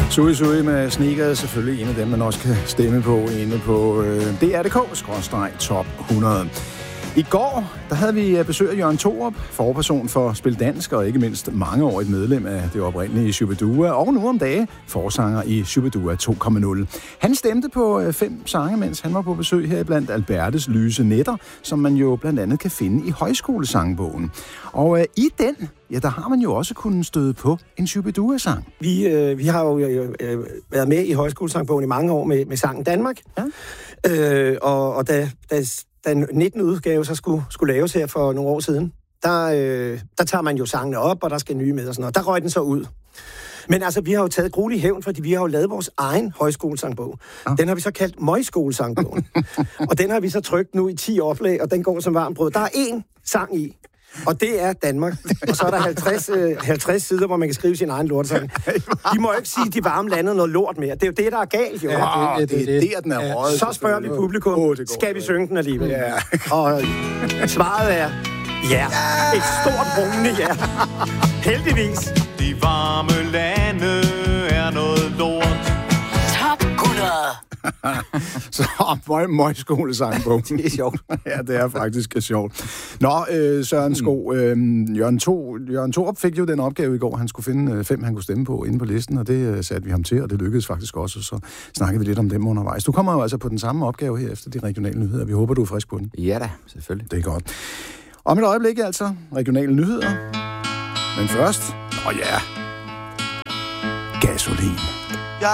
Sui Sui med Sneakers, selvfølgelig en af dem, man også kan stemme på inde på dr.dk/top 100. I går, der havde vi besøg af Jørgen Thorup, forperson for Spil Dansk, og ikke mindst mangeårigt medlem af det oprindelige Shubidua, og nu om dage forsanger i Shubidua 2.0. Han stemte på 5 sange, mens han var på besøg her blandt Albertes Lyse Nætter, som man jo blandt andet kan finde i højskolesangbogen. Og i den, ja, der har man jo også kunnet støde på en Shubidua-sang. Vi har jo været med i højskolesangbogen i mange år med sangen Danmark. Ja. Og da 19. udgave så skulle laves her for nogle år siden, der tager man jo sangene op, og der skal nye med og sådan noget. Der røg den så ud. Men altså, vi har jo taget gruelig hævn, fordi vi har jo lavet vores egen højskolesangbog. Ja. Den har vi så kaldt Møjskolesangbogen. Og den har vi så trykt nu i 10 oplag, og den går som varmt brød. Der er 1 sang i, og det er Danmark. Og så er der 50 sider, hvor man kan skrive sin egen lortesang. De må jo ikke sige, at de varme landede noget lort mere. Det er jo det, der er galt, jo. Ja, det er der, den er røget. Så spørger vi publikum, skal vi synge den alligevel? Ja. Og svaret er ja. Et stort rungende ja. Heldigvis. De varme lande er noget lort. Top 100. Så Møjskolesangbog. Det er sjovt. Ja, det er faktisk sjovt. Nå, Søren Sko, Jørgen Thorup fik jo den opgave i går. Han skulle finde 5, han kunne stemme på inde på listen, og det satte vi ham til, og det lykkedes faktisk også, og så snakkede vi lidt om dem undervejs. Du kommer jo altså på den samme opgave her efter de regionale nyheder. Vi håber, du er frisk på den. Ja da, selvfølgelig. Det er godt. Om et øjeblik altså, regionale nyheder. Men først, ja, gasolin.